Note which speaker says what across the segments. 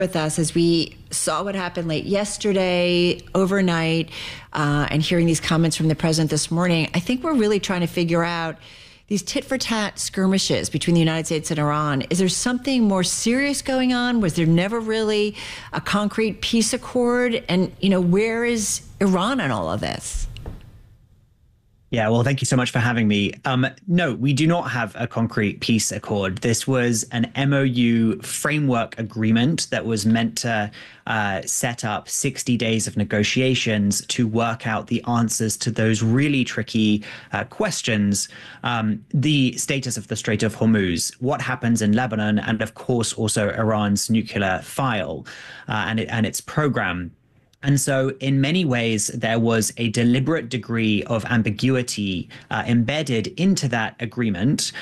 Speaker 1: with us as we saw what happened late yesterday, overnight, and hearing these comments from the president this morning. I think we're really trying to figure out these tit-for-tat skirmishes between the United States and Iran. Is there something more serious going on? Was there never really a concrete peace accord? And, where is Iran in all of this?
Speaker 2: Yeah, well, thank you so much for having me. No, we do not have a concrete peace accord. This was an MOU framework agreement that was meant to set up 60 days of negotiations to work out the answers to those really tricky questions. The status of the Strait of Hormuz, what happens in Lebanon, and of course also Iran's nuclear file and its program. And so in many ways, there was a deliberate degree of ambiguity embedded into that agreement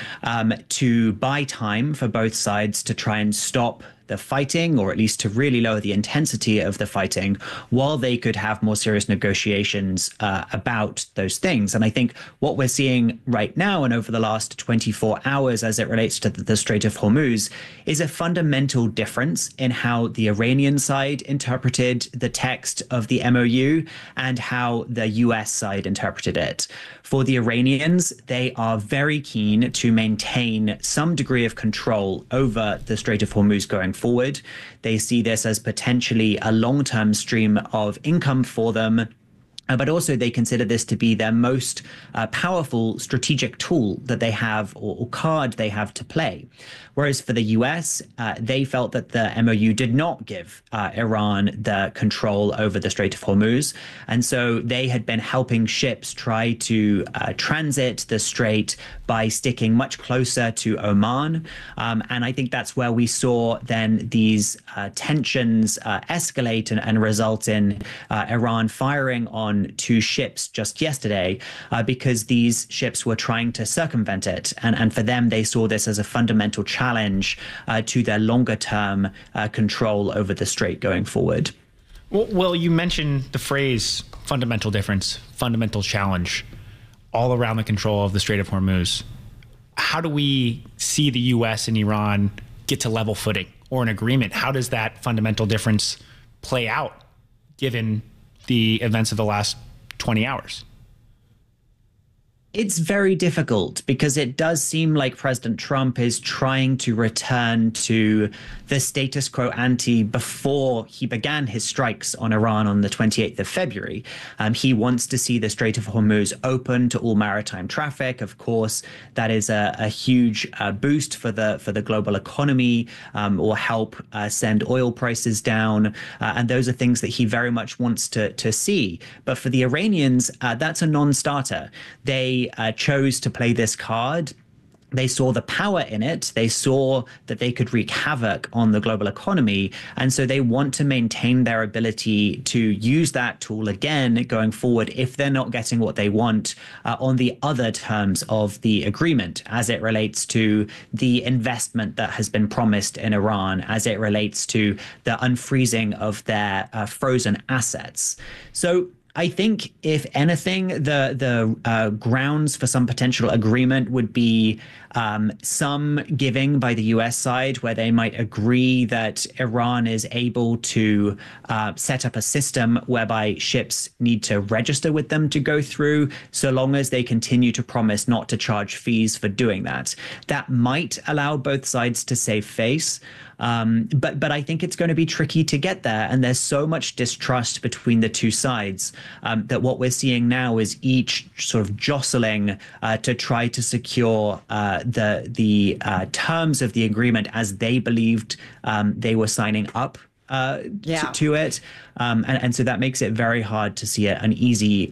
Speaker 2: to buy time for both sides to try and stop the fighting, or at least to really lower the intensity of the fighting, while they could have more serious negotiations about those things. And I think what we're seeing right now and over the last 24 hours as it relates to the Strait of Hormuz is a fundamental difference in how the Iranian side interpreted the text of the MOU and how the US side interpreted it. For the Iranians, they are very keen to maintain some degree of control over the Strait of Hormuz going forward. They see this as potentially a long-term stream of income for them. But also they consider this to be their most powerful strategic tool that they have, or card they have to play. Whereas for the US, they felt that the MOU did not give Iran the control over the Strait of Hormuz. And so they had been helping ships try to transit the strait by sticking much closer to Oman. And I think that's where we saw then these tensions escalate and result in Iran firing on 2 ships just yesterday because these ships were trying to circumvent it. And for them, they saw this as a fundamental challenge to their longer term control over the strait going forward.
Speaker 3: Well, you mentioned the phrase fundamental difference, fundamental challenge all around the control of the Strait of Hormuz. How do we see the U.S. and Iran get to level footing or an agreement? How does that fundamental difference play out given the events of the last 20 hours?
Speaker 2: It's very difficult because it does seem like President Trump is trying to return to the status quo ante before he began his strikes on Iran on the 28th of February. He wants to see the Strait of Hormuz open to all maritime traffic. Of course, that is a huge boost for the global economy, or help send oil prices down. And those are things that he very much wants to see. But for the Iranians, that's a non-starter. They chose to play this card. They saw the power in it. They saw that they could wreak havoc on the global economy. And so they want to maintain their ability to use that tool again going forward if they're not getting what they want on the other terms of the agreement, as it relates to the investment that has been promised in Iran, as it relates to the unfreezing of their frozen assets. So I think, if anything, the grounds for some potential agreement would be some giving by the U.S. side, where they might agree that Iran is able to set up a system whereby ships need to register with them to go through, so long as they continue to promise not to charge fees for doing that. That might allow both sides to save face. But I think it's going to be tricky to get there. And there's so much distrust between the two sides that what we're seeing now is each sort of jostling to try to secure the terms of the agreement as they believed they were signing up to it. And so that makes it very hard to see an easy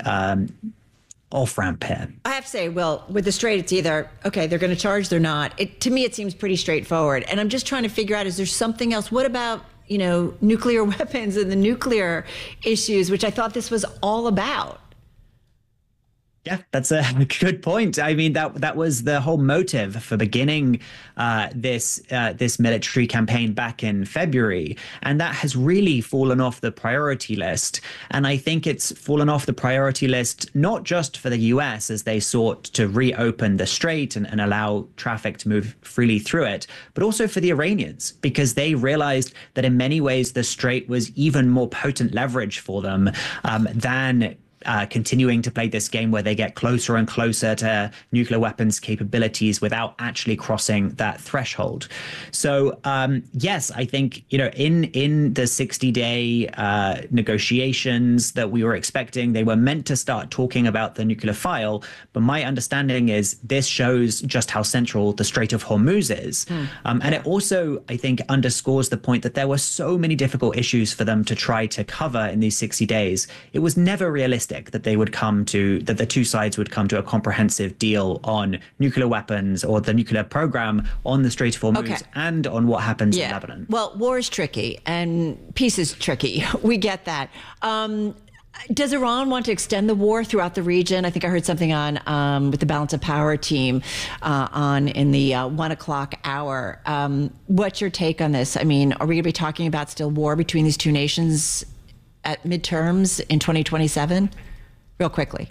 Speaker 2: off-ramp here.
Speaker 1: I have to say, well, with the Strait, it's either, okay, they're going to charge, they're not. To me, it seems pretty straightforward. And I'm just trying to figure out, is there something else? What about, nuclear weapons and the nuclear issues, which I thought this was all about?
Speaker 2: Yeah, that's a good point. I mean, that was the whole motive for beginning this military campaign back in February, and that has really fallen off the priority list. And I think it's fallen off the priority list not just for the US as they sought to reopen the strait and allow traffic to move freely through it, but also for the Iranians, because they realized that in many ways the strait was even more potent leverage for them than continuing to play this game where they get closer and closer to nuclear weapons capabilities without actually crossing that threshold. So, yes, I think, in the 60-day negotiations that we were expecting, they were meant to start talking about the nuclear file. But my understanding is this shows just how central the Strait of Hormuz is. And it also, I think, underscores the point that there were so many difficult issues for them to try to cover in these 60 days. It was never realistic that the two sides would come to a comprehensive deal on nuclear weapons or the nuclear program on the Strait of Hormuz and on what happens in Lebanon.
Speaker 1: Well, war is tricky and peace is tricky. We get that. Does Iran want to extend the war throughout the region? I think I heard something on with the Balance of Power team on in the 1 o'clock hour. What's your take on this? I mean, are we going to be talking about still war between these two nations at midterms in 2027? Real quickly.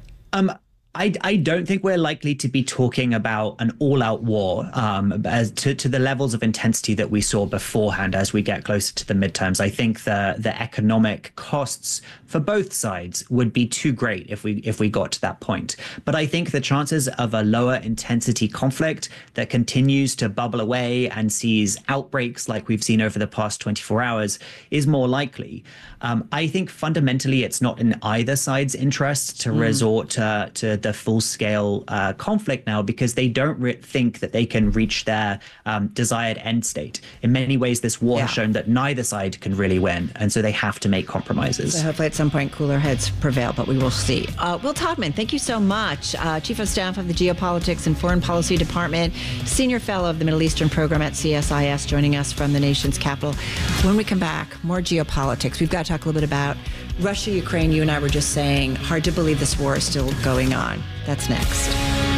Speaker 2: I don't think we're likely to be talking about an all-out war as to the levels of intensity that we saw beforehand as we get closer to the midterms. I think the economic costs for both sides would be too great if we got to that point. But I think the chances of a lower intensity conflict that continues to bubble away and sees outbreaks like we've seen over the past 24 hours is more likely. I think fundamentally it's not in either side's interest to resort to the full-scale conflict now, because they don't think that they can reach their desired end state. In many ways, this war has shown that neither side can really win, and so they have to make compromises.
Speaker 1: So hopefully at some point cooler heads prevail, but we will see. Will Todman, thank you so much. Chief of Staff of the Geopolitics and Foreign Policy Department, Senior Fellow of the Middle Eastern Program at CSIS, joining us from the nation's capital. When we come back, more geopolitics. We've got to talk a little bit about Russia, Ukraine. You and I were just saying, hard to believe this war is still going on. That's next.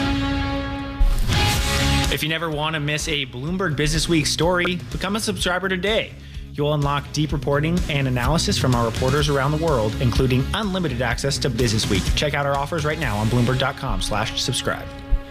Speaker 3: If you never want to miss a Bloomberg Business Week story, become a subscriber today. You'll unlock deep reporting and analysis from our reporters around the world, including unlimited access to Business Week. Check out our offers right now on Bloomberg.com/subscribe.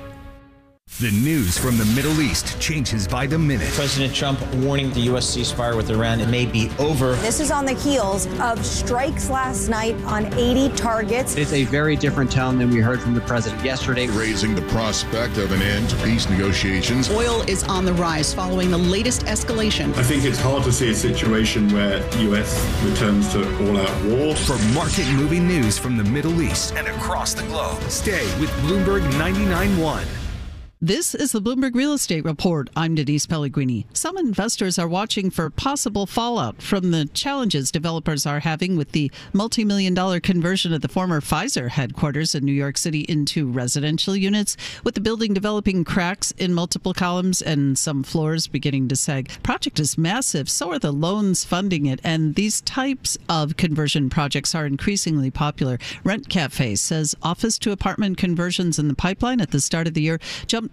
Speaker 4: The news from the Middle East changes by the minute.
Speaker 5: President Trump warning the U.S. ceasefire with Iran it may be over.
Speaker 6: This is on the heels of strikes last night on 80 targets.
Speaker 7: It's a very different tone than we heard from the president yesterday.
Speaker 8: Raising the prospect of an end to peace negotiations.
Speaker 9: Oil is on the rise following the latest escalation.
Speaker 10: I think it's hard to see a situation where the U.S. returns to all-out war.
Speaker 4: For market-moving news from the Middle East and across the globe, stay with Bloomberg 99.1.
Speaker 9: This is the Bloomberg Real Estate Report. I'm Denise Pellegrini. Some investors are watching for possible fallout from the challenges developers are having with the multi-million-dollar conversion of the former Pfizer headquarters in New York City into residential units, with the building developing cracks in multiple columns and some floors beginning to sag. The project is massive, so are the loans funding it, and these types of conversion projects are increasingly popular. Rent Cafe says office-to-apartment conversions in the pipeline at the start of the year jumped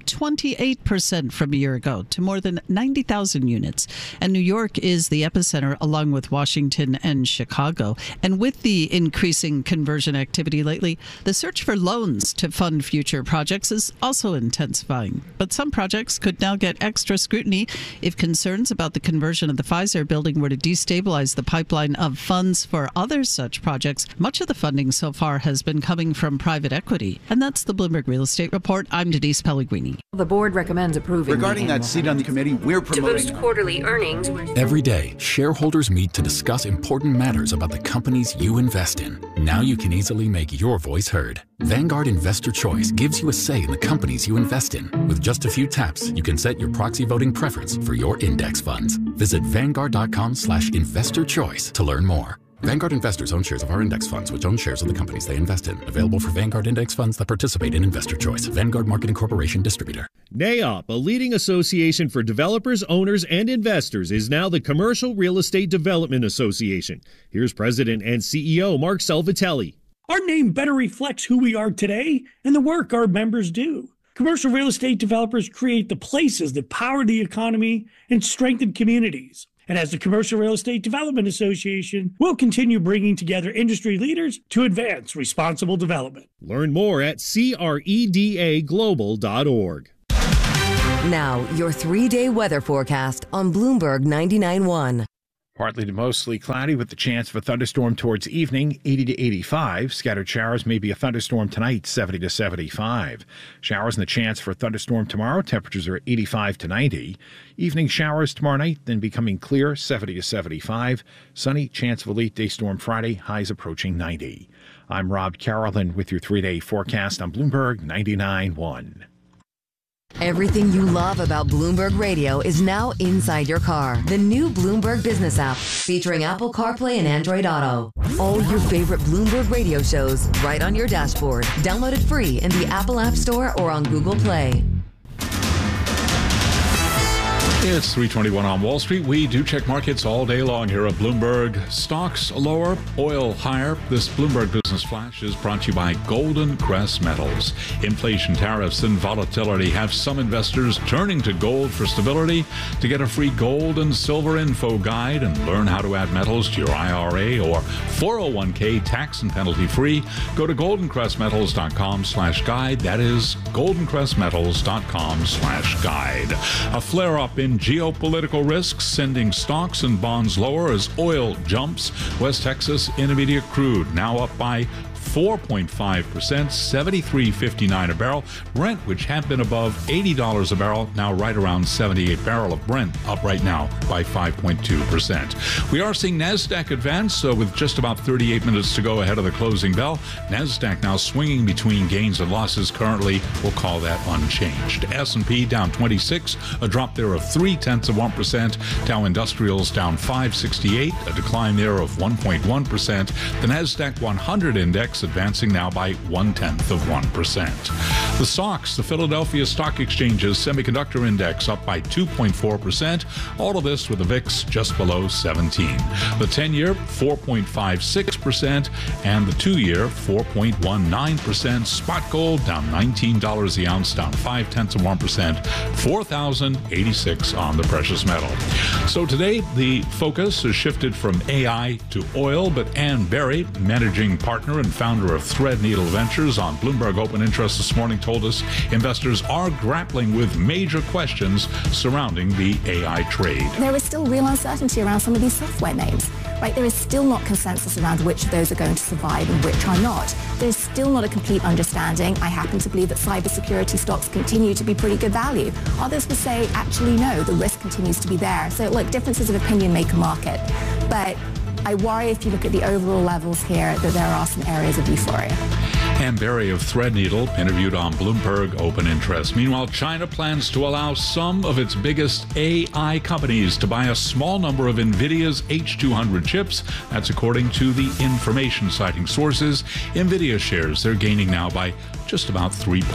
Speaker 9: 28% from a year ago to more than 90,000 units. And New York is the epicenter, along with Washington and Chicago. And with the increasing conversion activity lately, the search for loans to fund future projects is also intensifying. But some projects could now get extra scrutiny if concerns about the conversion of the Pfizer building were to destabilize the pipeline of funds for other such projects. Much of the funding so far has been coming from private equity. And that's the Bloomberg Real Estate Report. I'm Denise Pellegrini.
Speaker 11: The board recommends approving.
Speaker 12: Regarding that seat on the committee, we're promoting.
Speaker 11: To boost quarterly earnings.
Speaker 13: Every day, shareholders meet to discuss important matters about the companies you invest in. Now you can easily make your voice heard. Vanguard Investor Choice gives you a say in the companies you invest in. With just a few taps, you can set your proxy voting preference for your index funds. Visit Vanguard.com/investorchoice to learn more. Vanguard investors own shares of our index funds, which own shares of the companies they invest in. Available for Vanguard index funds that participate in Investor Choice. Vanguard Marketing Corporation distributor.
Speaker 14: NAIOP, a leading association for developers, owners, and investors, is now the Commercial Real Estate Development Association. Here's President and CEO Mark Salvatelli.
Speaker 15: Our name better reflects who we are today and the work our members do. Commercial real estate developers create the places that power the economy and strengthen communities. And as the Commercial Real Estate Development Association, we'll continue bringing together industry leaders to advance responsible development.
Speaker 14: Learn more at credaglobal.org.
Speaker 11: Now, your 3-day weather forecast on Bloomberg 99.1.
Speaker 16: Partly to mostly cloudy with the chance of a thunderstorm towards evening, 80 to 85. Scattered showers, maybe a thunderstorm tonight, 70 to 75. Showers and the chance for a thunderstorm tomorrow. Temperatures are 85 to 90. Evening showers tomorrow night, then becoming clear, 70 to 75. Sunny, chance of a late day storm Friday, highs approaching 90. I'm Rob Carolyn with your 3-day forecast on Bloomberg 99.1.
Speaker 11: Everything you love about Bloomberg Radio is now inside your car. The new Bloomberg Business app, featuring Apple CarPlay and Android Auto. All your favorite Bloomberg Radio shows right on your dashboard. Download it free in the Apple App Store or on Google Play.
Speaker 17: It's 3:21 on Wall Street. We do check markets all day long here at Bloomberg. Stocks lower, oil higher. This Bloomberg Business Flash is brought to you by Golden Crest Metals. Inflation, tariffs, and volatility have some investors turning to gold for stability. To get a free gold and silver info guide and learn how to add metals to your IRA or 401k tax and penalty free, go to goldencrestmetals.com/guide. That is goldencrestmetals.com/guide. A flare up in geopolitical risks, sending stocks and bonds lower as oil jumps. West Texas Intermediate crude now up by 4.5%, $73.59 a barrel. Brent, which had been above $80 a barrel, now right around 78 barrel of Brent, up right now by 5.2%. We are seeing NASDAQ advance with just about 38 minutes to go ahead of the closing bell. NASDAQ now swinging between gains and losses. Currently, we'll call that unchanged. S&P down 26, a drop there of 0.3%. Dow Industrials down 568, a decline there of 1.1%. The NASDAQ 100 index advancing now by 0.1%. The SOX, the Philadelphia Stock Exchange's semiconductor index, up by 2.4%. All of this with the VIX just below 17. The 10-year, 4.56%, and the 2-year, 4.19%. Spot gold down $19 the ounce, down 0.5%, $4,086 on the precious metal. So today, the focus has shifted from AI to oil, but Ann Berry, managing partner and founder of Threadneedle Ventures on Bloomberg Open Interest this morning, told us investors are grappling with major questions surrounding the AI trade.
Speaker 18: There is still real uncertainty around some of these software names. Right, there is still not consensus around which of those are going to survive and which are not. There's still not a complete understanding. I happen to believe that cybersecurity stocks continue to be pretty good value. Others will say, actually, no, the risk continues to be there. So, look, differences of opinion make a market. But I worry if you look at the overall levels here that there are some areas of euphoria.
Speaker 17: Ann Berry of Threadneedle, interviewed on Bloomberg Open Interest. Meanwhile, China plans to allow some of its biggest AI companies to buy a small number of NVIDIA's H200 chips. That's according to the information citing sources. NVIDIA shares, they're gaining now by just about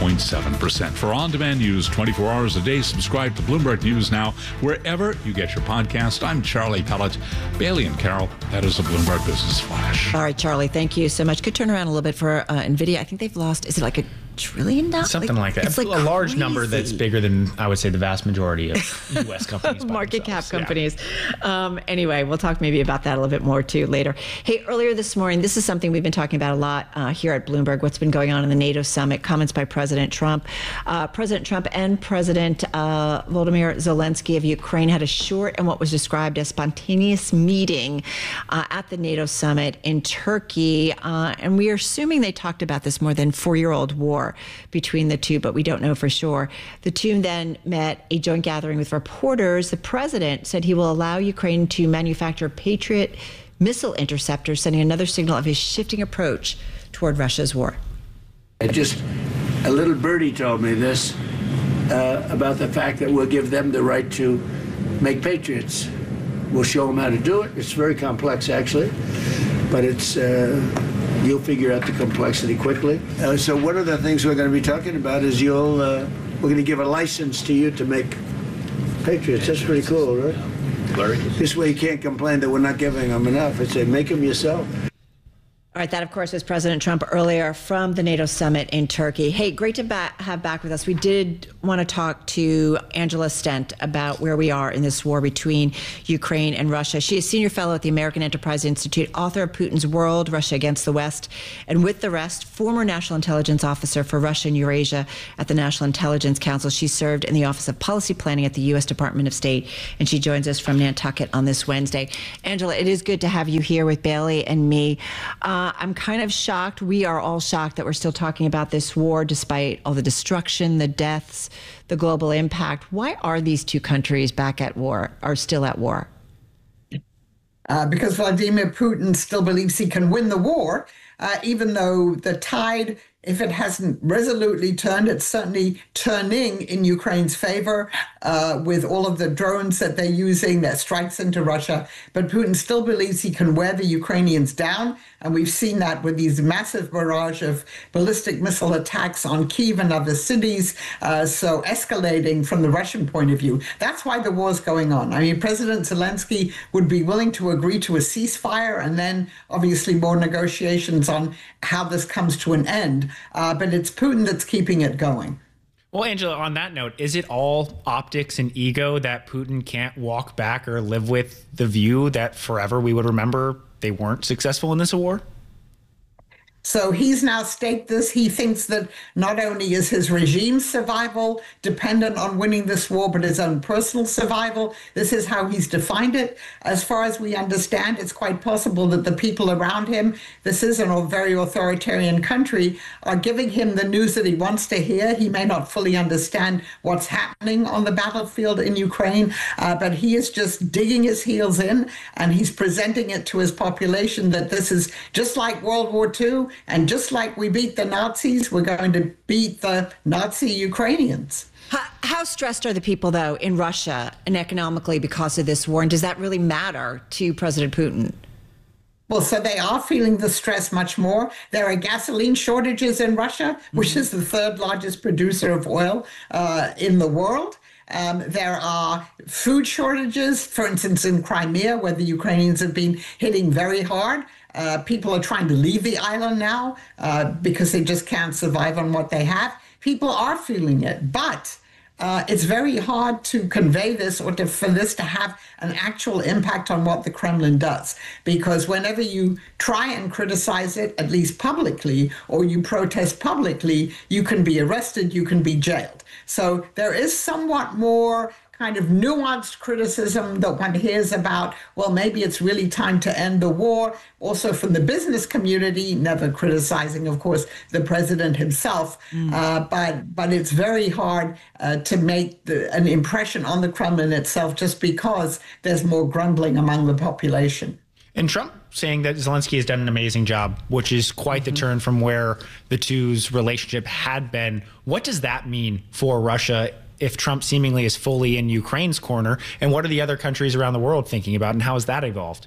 Speaker 17: 3.7%. For on-demand news 24 hours a day, subscribe to Bloomberg News Now wherever you get your podcast. I'm Charlie Pellet. Bailey and Carol, that is a Bloomberg Business Flash.
Speaker 1: All right, Charlie, thank you so much. Could turn around a little bit for NVIDIA. I think they've lost, is it like $1 trillion?
Speaker 3: Something like that.
Speaker 1: It's like
Speaker 3: a large
Speaker 1: crazy
Speaker 3: number that's bigger than, I would say, the vast majority of U.S. companies.
Speaker 1: Market cap companies. Yeah. Anyway, we'll talk maybe about that a little bit more, too, later. Hey, earlier this morning, this is something we've been talking about a lot here at Bloomberg, what's been going on in the NATO summit, comments by President Trump. President Trump and President Volodymyr Zelensky of Ukraine had a short and what was described as spontaneous meeting at the NATO summit in Turkey. And we are assuming they talked about this more than 4-year-old war between the two, but we don't know for sure. The two then met a joint gathering with reporters. The president said he will allow Ukraine to manufacture Patriot missile interceptors, sending another signal of his shifting approach toward Russia's war.
Speaker 19: Just a little birdie told me this about the fact that we'll give them the right to make Patriots. We'll show them how to do it. It's very complex, actually, but it's you'll figure out the complexity quickly. So one of the things we're going to be talking about is we're going to give a license to you to make Patriots. That's pretty cool, right? Larry? This way you can't complain that we're not giving them enough. I say, make them yourself.
Speaker 1: All right, that, of course, was President Trump earlier from the NATO summit in Turkey. Hey, great to have back with us. We did want to talk to Angela Stent about where we are in this war between Ukraine and Russia. She is senior fellow at the American Enterprise Institute, author of Putin's World, Russia Against the West, and with the rest, former National Intelligence Officer for Russia and Eurasia at the National Intelligence Council. She served in the Office of Policy Planning at the U.S. Department of State, and she joins us from Nantucket on this Wednesday. Angela, it is good to have you here with Bailey and me. I'm kind of shocked. We are all shocked that we're still talking about this war despite all the destruction, the deaths, the global impact. Why are these two countries back at war, or still at war?
Speaker 20: Because Vladimir Putin still believes he can win the war, even though the tide, if it hasn't resolutely turned, it's certainly turning in Ukraine's favor with all of the drones that they're using, their strikes into Russia. But Putin still believes he can wear the Ukrainians down. And we've seen that with these massive barrage of ballistic missile attacks on Kyiv and other cities, so escalating from the Russian point of view. That's why the war's going on. I mean, President Zelensky would be willing to agree to a ceasefire and then obviously more negotiations on how this comes to an end. But it's Putin that's keeping it going.
Speaker 3: Well, Angela, on that note, is it all optics and ego that Putin can't walk back or live with the view that forever we would remember they weren't successful in this war?
Speaker 20: So he's now staked this. He thinks that not only is his regime's survival dependent on winning this war, but his own personal survival. This is how he's defined it. As far as we understand, it's quite possible that the people around him, this is a very authoritarian country, are giving him the news that he wants to hear. He may not fully understand what's happening on the battlefield in Ukraine, but he is just digging his heels in, and he's presenting it to his population that this is just like World War II. And just like we beat the Nazis, we're going to beat the Nazi Ukrainians.
Speaker 1: How stressed are the people, though, in Russia and economically because of this war? And does that really matter to President Putin?
Speaker 20: Well, so they are feeling the stress much more. There are gasoline shortages in Russia, which is the third largest producer of oil in the world. There are food shortages, for instance, in Crimea, where the Ukrainians have been hitting very hard. People are trying to leave the island now because they just can't survive on what they have. People are feeling it, but it's very hard to convey this or for this to have an actual impact on what the Kremlin does. Because whenever you try and criticize it, at least publicly, or you protest publicly, you can be arrested, you can be jailed. So there is somewhat more kind of nuanced criticism that one hears about, well, maybe it's really time to end the war. Also from the business community, never criticizing, of course, the president himself. But it's very hard to make an impression on the Kremlin itself just because there's more grumbling among the population.
Speaker 3: And Trump saying that Zelensky has done an amazing job, which is quite the turn from where the two's relationship had been. What does that mean for Russia if Trump seemingly is fully in Ukraine's corner? And what are the other countries around the world thinking about, and how has that evolved?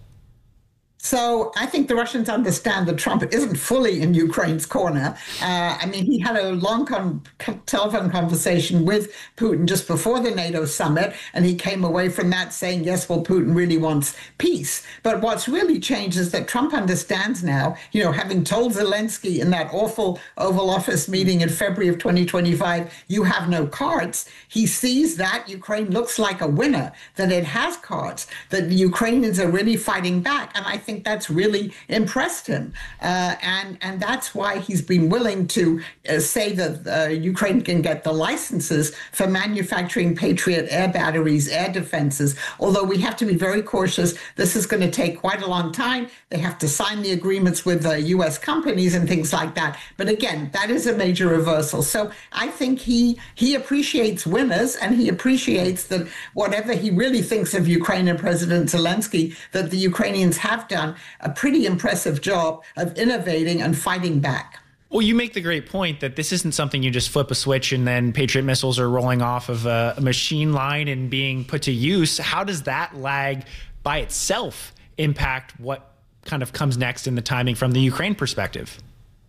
Speaker 20: So I think the Russians understand that Trump isn't fully in Ukraine's corner. I mean, he had a long telephone conversation with Putin just before the NATO summit, and he came away from that saying, yes, well, Putin really wants peace. But what's really changed is that Trump understands now, having told Zelensky in that awful Oval Office meeting in February of 2025, you have no cards. He sees that Ukraine looks like a winner, that it has cards, that the Ukrainians are really fighting back. And I think that's really impressed him. And that's why he's been willing to say that Ukraine can get the licenses for manufacturing Patriot air batteries, air defenses. Although we have to be very cautious, this is going to take quite a long time. They have to sign the agreements with U.S. companies and things like that. But again, that is a major reversal. So I think he appreciates winners, and he appreciates that whatever he really thinks of Ukraine and President Zelensky, that the Ukrainians have done a pretty impressive job of innovating and fighting back.
Speaker 3: Well, you make the great point that this isn't something you just flip a switch and then Patriot missiles are rolling off of a machine line and being put to use. How does that lag by itself impact what kind of comes next in the timing from the Ukraine perspective?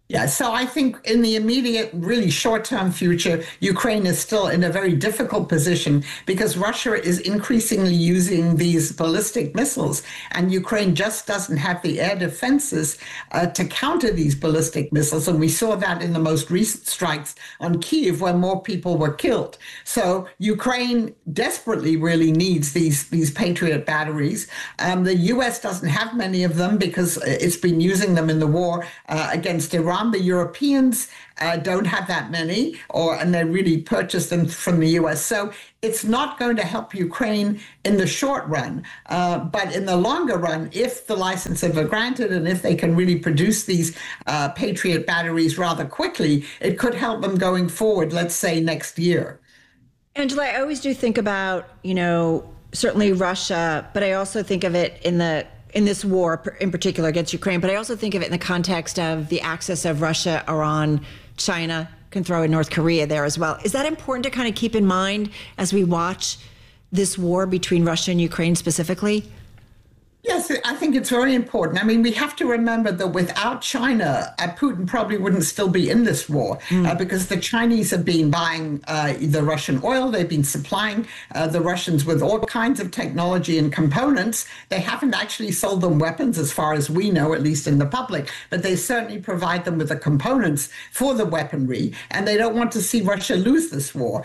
Speaker 20: Yeah, so I think in the immediate, really short-term future, Ukraine is still in a very difficult position because Russia is increasingly using these ballistic missiles, and Ukraine just doesn't have the air defenses to counter these ballistic missiles. And we saw that in the most recent strikes on Kyiv, where more people were killed. So Ukraine desperately really needs these Patriot batteries. The U.S. doesn't have many of them because it's been using them in the war against Iran. The Europeans don't have that many, and they really purchase them from the U.S. So it's not going to help Ukraine in the short run. But in the longer run, if the licenses are granted and if they can really produce these Patriot batteries rather quickly, it could help them going forward, let's say next year.
Speaker 1: Angela, I always do think about, certainly Russia, but I also think of it in this war in particular against Ukraine, but I also think of it in the context of the axis of Russia, Iran, China, can throw in North Korea there as well. Is that important to kind of keep in mind as we watch this war between Russia and Ukraine specifically?
Speaker 20: Yes, I think it's very important. I mean, we have to remember that without China, Putin probably wouldn't still be in this war because the Chinese have been buying the Russian oil. They've been supplying the Russians with all kinds of technology and components. They haven't actually sold them weapons as far as we know, at least in the public, but they certainly provide them with the components for the weaponry, and they don't want to see Russia lose this war.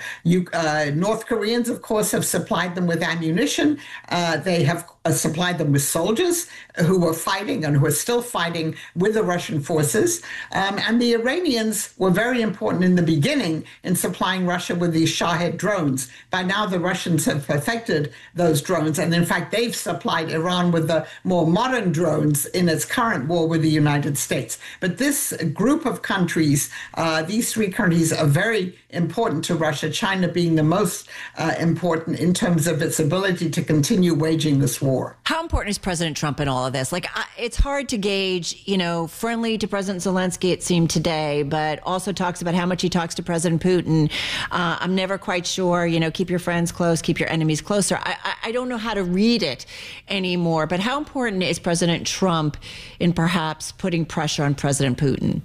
Speaker 20: North Koreans, of course, have supplied them with ammunition. They have supplied them with soldiers who were fighting and who are still fighting with the Russian forces. And the Iranians were very important in the beginning in supplying Russia with these Shahed drones. By now, the Russians have perfected those drones. And in fact, they've supplied Iran with the more modern drones in its current war with the United States. But this group of countries, these three countries are very important to Russia, China being the most important in terms of its ability to continue waging this war.
Speaker 1: How important is President Trump in all of this? It's hard to gauge, friendly to President Zelensky, it seemed today, but also talks about how much he talks to President Putin. I'm never quite sure, keep your friends close, keep your enemies closer. I don't know how to read it anymore, but how important is President Trump in perhaps putting pressure on President Putin?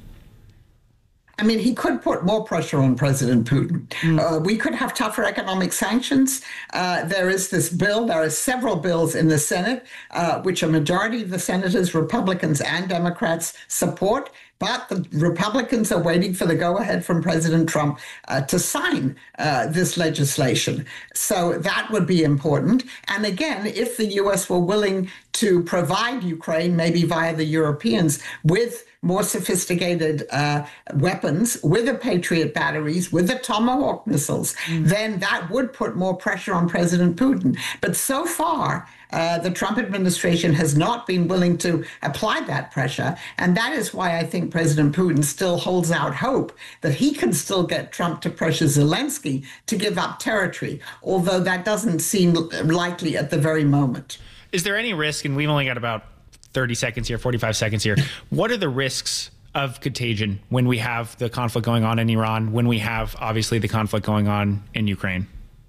Speaker 20: I mean, he could put more pressure on President Putin. We could have tougher economic sanctions. There is this bill. There are several bills in the Senate, which a majority of the senators, Republicans and Democrats, support. But the Republicans are waiting for the go-ahead from President Trump to sign this legislation. So that would be important. And again, if the U.S. were willing to provide Ukraine, maybe via the Europeans, with more sophisticated weapons, with the Patriot batteries, with the Tomahawk missiles, then that would put more pressure on President Putin. But so far, the Trump administration has not been willing to apply that pressure. And that is why I think President Putin still holds out hope that he can still get Trump to pressure Zelensky to give up territory, although that doesn't seem likely at the very moment.
Speaker 3: Is there any risk, and we've only got about 30 seconds here, 45 seconds here, what are the risks of contagion when we have the conflict going on in Iran, when we have obviously the conflict going on in Ukraine?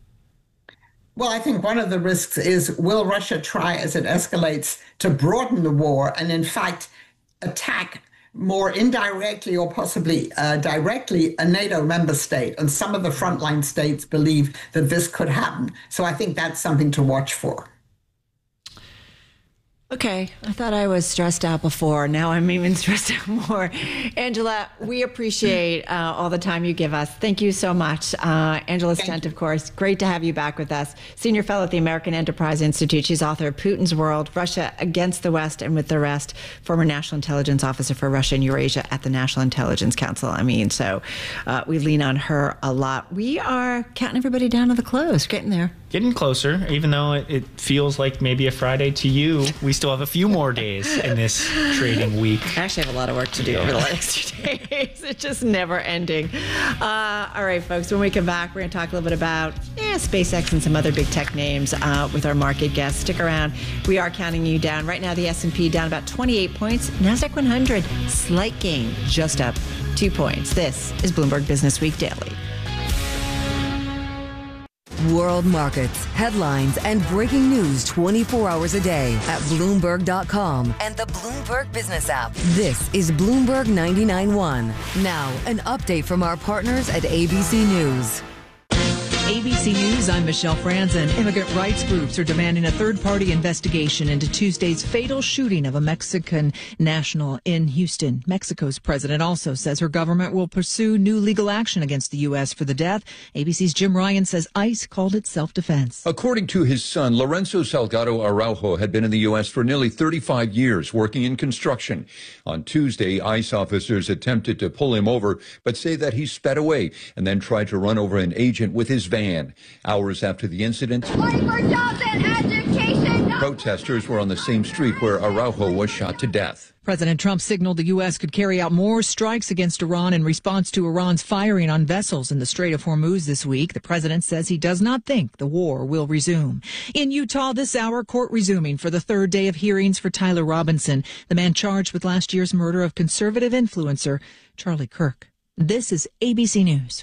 Speaker 20: Well, I think one of the risks is, will Russia try, as it escalates, to broaden the war and, in fact, attack more indirectly or possibly directly a NATO member state? And some of the frontline states believe that this could happen. So I think that's something to watch for.
Speaker 1: Okay, I thought I was stressed out before. Now I'm even stressed out more. Angela, we appreciate all the time you give us. Thank you so much. Angela Stent, of course, great to have you back with us. Senior fellow at the American Enterprise Institute. She's author of Putin's World, Russia Against the West and with the Rest, former National Intelligence Officer for Russia and Eurasia at the National Intelligence Council. So we lean on her a lot. We are counting everybody down to the close, getting there.
Speaker 3: Getting closer, even though it feels like maybe a Friday to you. We still have a few more days in this trading week.
Speaker 1: I actually have a lot of work to do over the next 2 days. It's just never ending. All right, folks, when we come back, we're going to talk a little bit about SpaceX and some other big tech names with our market guests. Stick around. We are counting you down. Right now, the S&P down about 28 points. NASDAQ 100, slight gain, just up 2 points. This is Bloomberg Business Week Daily.
Speaker 11: world markets, headlines, and breaking news 24 hours a day at Bloomberg.com and the Bloomberg Business app. This is Bloomberg 99.1. Now, an update from our partners at ABC News.
Speaker 21: ABC News, I'm Michelle Franzen. Immigrant rights groups are demanding a third-party investigation into Tuesday's fatal shooting of a Mexican national in Houston. Mexico's president also says her government will pursue new legal action against the U.S. for the death. ABC's Jim Ryan says ICE called it self-defense.
Speaker 22: According to his son, Lorenzo Salgado Araujo had been in the U.S. for nearly 35 years, working in construction. On Tuesday, ICE officers attempted to pull him over, but say that he sped away and then tried to run over an agent with his van. Hours after the incident, protesters were on the same street where Araujo was shot to death.
Speaker 21: President Trump signaled the U.S. could carry out more strikes against Iran in response to Iran's firing on vessels in the Strait of Hormuz this week. The president says he does not think the war will resume. In Utah this hour, court resuming for the third day of hearings for Tyler Robinson, the man charged with last year's murder of conservative influencer Charlie Kirk. This is ABC News.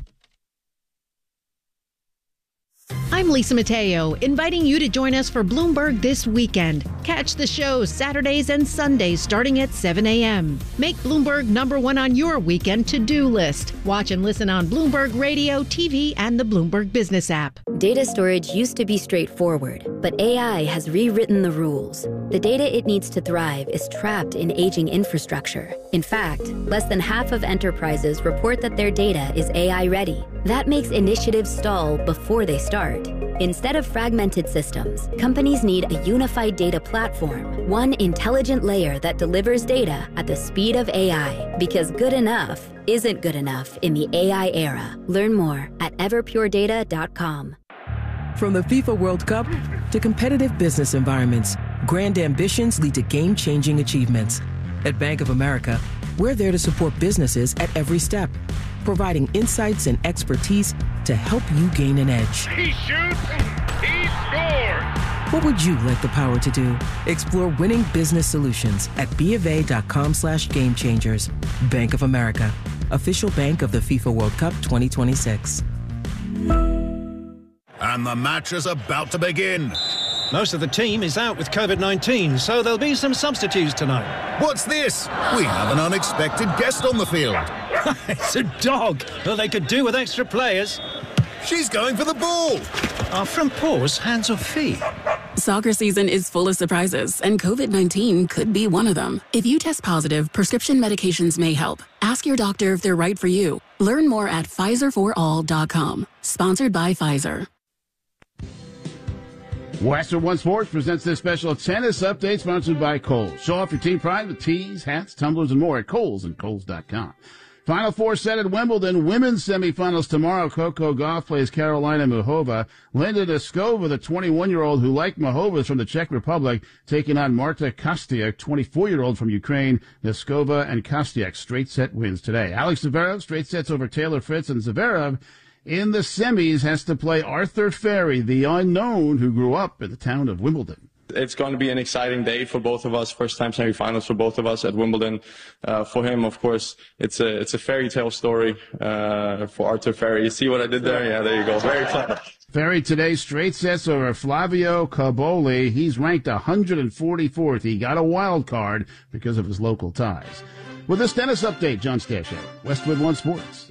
Speaker 23: I'm Lisa Mateo, inviting you to join us for Bloomberg This Weekend. Catch the show Saturdays and Sundays starting at 7 a.m. Make Bloomberg #1 on your weekend to-do list. Watch and listen on Bloomberg Radio, TV, and the Bloomberg Business app.
Speaker 24: Data storage used to be straightforward, but AI has rewritten the rules. The data it needs to thrive is trapped in aging infrastructure. In fact, less than half of enterprises report that their data is AI ready. That makes initiatives stall before they start. Instead of fragmented systems, companies need a unified data platform, one intelligent layer that delivers data at the speed of AI, because good enough isn't good enough in the AI era. Learn more at everpuredata.com.
Speaker 25: From the FIFA World Cup to competitive business environments, grand ambitions lead to game-changing achievements. At Bank of America, we're there to support businesses at every step, providing insights and expertise to help you gain an edge.
Speaker 26: He shoots, he scores!
Speaker 25: What would you like the power to do? Explore winning business solutions at BofA.com/gamechangers. Bank of America, official bank of the FIFA World Cup 2026.
Speaker 8: And the match is about to begin.
Speaker 27: Most of the team is out with COVID-19, so there'll be some substitutes tonight.
Speaker 8: What's this? We have an unexpected guest on the field.
Speaker 27: It's a dog. Well, they could do with extra players.
Speaker 8: She's going for the ball.
Speaker 27: Are front paws hands or feet?
Speaker 28: Soccer season is full of surprises, and COVID-19 could be one of them. If you test positive, prescription medications may help. Ask your doctor if they're right for you. Learn more at PfizerForAll.com. Sponsored by Pfizer.
Speaker 29: Western One Sports presents this special tennis update sponsored by Kohl's. Show off your team pride with tees, hats, tumblers, and more at Kohl's and Kohl's.com. Final four set at Wimbledon. Women's semifinals tomorrow. Coco Gauff plays Karolina Muchova. Linda Noskova, the 21-year-old who, like Muchova, is from the Czech Republic, taking on Marta Kostyuk, 24-year-old from Ukraine. Noskova and Kostyuk straight set wins today. Alex Zverev straight sets over Taylor Fritz, and Zverev in the semis has to play Arthur Ferry, the unknown who grew up in the town of Wimbledon.
Speaker 30: It's going to be an exciting day for both of us. First time semifinals for both of us at Wimbledon. For him, of course, it's a fairy tale story. For Arthur Ferry, you see what I did there? Yeah, there you go. Very clever.
Speaker 29: Ferry today straight sets over Flavio Caboli. He's ranked 144th. He got a wild card because of his local ties. With this tennis update, John Stashak, Westwood One Sports.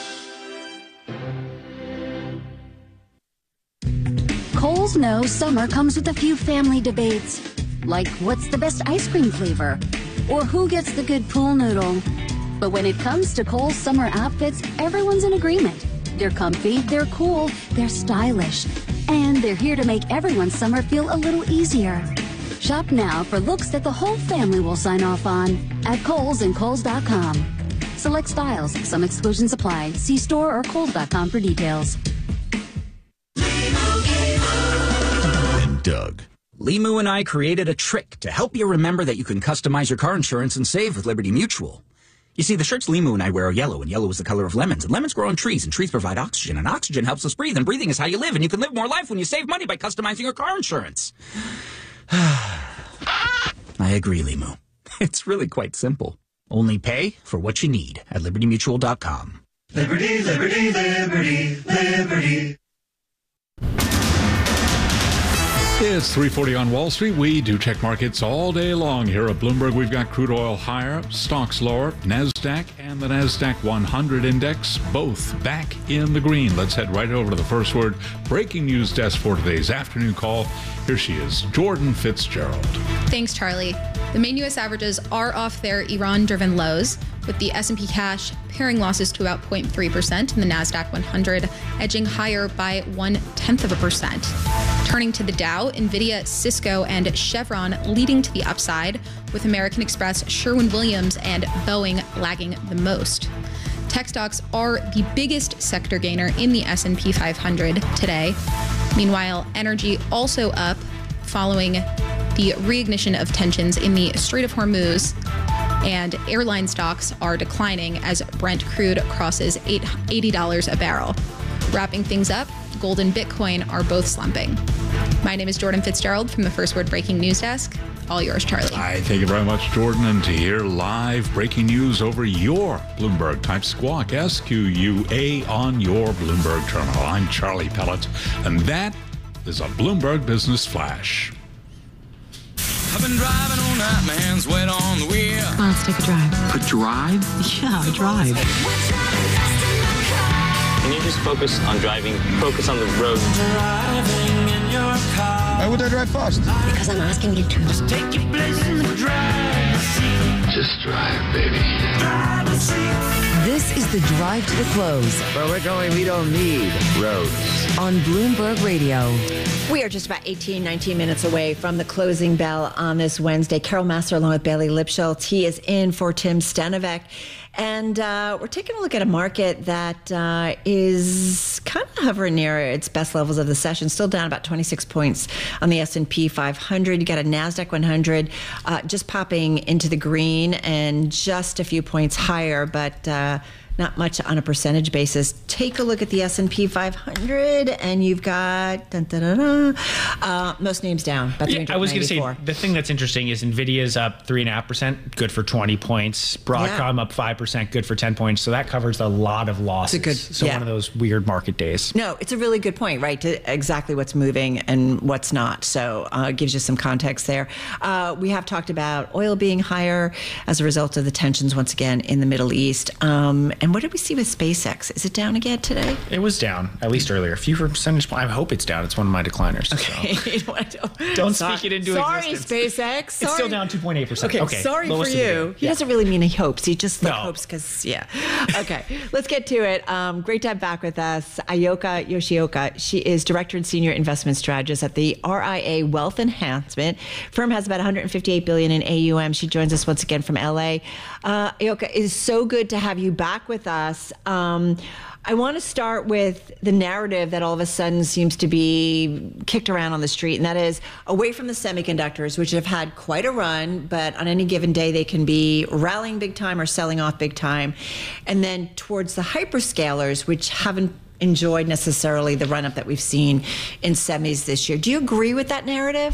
Speaker 31: Kohl's knows summer comes with a few family debates, like what's the best ice cream flavor, or who gets the good pool noodle. But when it comes to Kohl's summer outfits, everyone's in agreement. They're comfy, they're cool, they're stylish, and they're here to make everyone's summer feel a little easier. Shop now for looks that the whole family will sign off on at Kohl's and Kohl's.com. Select styles, some exclusions apply. See store or Kohl's.com for details.
Speaker 32: Doug. Limu and I created a trick to help you remember that you can customize your car insurance and save with Liberty Mutual. You see, the shirts Limu and I wear are yellow, and yellow is the color of lemons, and lemons grow on trees, and trees provide oxygen, and oxygen helps us breathe, and breathing is how you live, and you can live more life when you save money by customizing your car insurance. I agree, Limu. It's really quite simple. Only pay for what you need at LibertyMutual.com.
Speaker 33: Liberty, liberty, liberty, liberty.
Speaker 17: It's 3:40 on Wall Street. We do check markets all day long here at Bloomberg. We've got crude oil higher, stocks lower, NASDAQ and the NASDAQ 100 index both back in the green. Let's head right over to the First Word breaking news desk for today's afternoon call. Here she is, Jordan Fitzgerald.
Speaker 2: Thanks, Charlie. The main U.S. averages are off their Iran-driven lows, with the S&P cash paring losses to about 0.3% and the NASDAQ 100 edging higher by 0.1%. Turning to the Dow, NVIDIA, Cisco, and Chevron leading to the upside, with American Express, Sherwin-Williams, and Boeing lagging the most. Tech stocks are the biggest sector gainer in the S&P 500 today. Meanwhile, energy also up following the reignition of tensions in the Strait of Hormuz, and airline stocks are declining as Brent crude crosses $80 a barrel. Wrapping things up, gold and Bitcoin are both slumping. My name is Jordan Fitzgerald from the First Word Breaking News Desk. All yours, Charlie.
Speaker 17: Hi, thank you very much, Jordan. And to hear live breaking news over your Bloomberg, type Squawk, SQUA, on your Bloomberg terminal. I'm Charlie Pellet, and that is a Bloomberg Business Flash.
Speaker 4: I've been driving all night, my hands wet on the wheel.
Speaker 5: Come on, let's take a drive.
Speaker 4: A drive?
Speaker 5: Yeah, a drive.
Speaker 6: Can you just focus on driving? Focus on the road.
Speaker 4: Driving in your car. Why would I drive fast?
Speaker 5: Because I'm asking you to.
Speaker 4: Just take your place in the driver's seat.
Speaker 8: Just drive, baby.
Speaker 4: Driver's seat.
Speaker 11: This is the Drive to the Close.
Speaker 7: Where we're going, we don't need roads.
Speaker 11: On Bloomberg Radio.
Speaker 1: We are just about 18, 19 minutes away from the closing bell on this Wednesday. Carol Massar along with Bailey Lipschultz. He is in for Tim Stenovec. And we're taking a look at a market that is kind of hovering near its best levels of the session, still down about 26 points on the S&P 500. You got a NASDAQ 100 just popping into the green and just a few points higher, but not much on a percentage basis. Take a look at the S&P 500, and you've got most names down. About
Speaker 3: I was going to say, the thing that's interesting is NVIDIA's up 3.5%, good for 20 points. Broadcom up 5%, good for 10 points. So that covers a lot of losses. One of those weird market days.
Speaker 1: No, it's a really good point, right? To exactly what's moving and what's not. So it gives you some context there. We have talked about oil being higher as a result of the tensions once again in the Middle East. And what did we see with SpaceX? Is it down again today?
Speaker 3: It was down, at least earlier. A few percentage points. I hope it's down. It's one of my decliners.
Speaker 1: Okay.
Speaker 3: So. Don't speak it into existence.
Speaker 1: Sorry, SpaceX.
Speaker 3: It's still down 2.8%.
Speaker 1: Okay, sorry for you. He doesn't really mean he hopes. He just hopes because, Okay, let's get to it. Great to have back with us Ayoka Yoshioka. She is Director and Senior Investment Strategist at the RIA Wealth Enhancement. Firm has about $158 billion in AUM. She joins us once again from LA. Ayoka, it is so good to have you back with us. I want to start with the narrative that all of a sudden seems to be kicked around on the street, and that is away from the semiconductors, which have had quite a run, but on any given day they can be rallying big time or selling off big time, and then towards the hyperscalers, which haven't enjoyed necessarily the run-up that we've seen in semis this year. Do you agree with that narrative?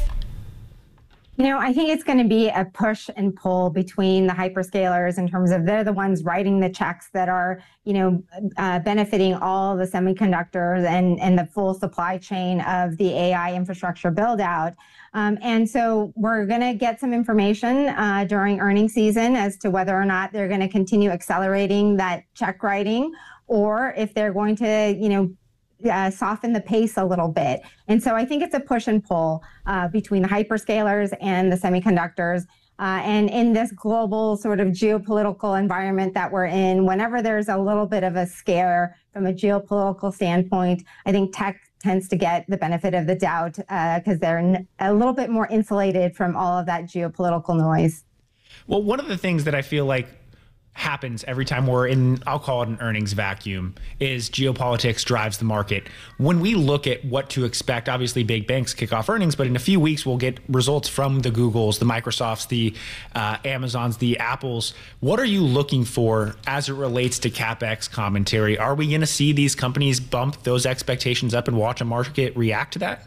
Speaker 9: I think it's going to be a push and pull between the hyperscalers in terms of they're the ones writing the checks that are, benefiting all the semiconductors and the full supply chain of the AI infrastructure build out. And so we're going to get some information during earnings season as to whether or not they're going to continue accelerating that check writing, or if they're going to, soften the pace a little bit. And so I think it's a push and pull between the hyperscalers and the semiconductors. And in this global sort of geopolitical environment that we're in, whenever there's a little bit of a scare from a geopolitical standpoint, I think tech tends to get the benefit of the doubt because they're a little bit more insulated from all of that geopolitical noise.
Speaker 3: Well, one of the things that I feel like happens every time we're in, I'll call it an earnings vacuum, is geopolitics drives the market. When we look at what to expect, obviously big banks kick off earnings, but in a few weeks we'll get results from the Googles, the Microsofts, the Amazons, the Apples. What are you looking for as it relates to CapEx commentary? Are we going to see these companies bump those expectations up and watch a market react to that?